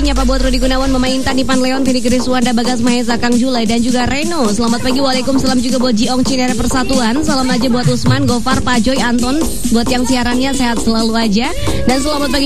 menyapa buat Rudi Gunawan, Mama Intan, Ipan Leon, Vini Kriswanda, Bagas Mahesa, Kang Julai, dan juga Reno. Selamat pagi, waalaikumsalam juga buat Jiong Cinere Persatuan. Salam aja buat Usman, Gofar, Pajoy, Anton. Buat yang siarannya sehat selalu aja. Dan selamat pagi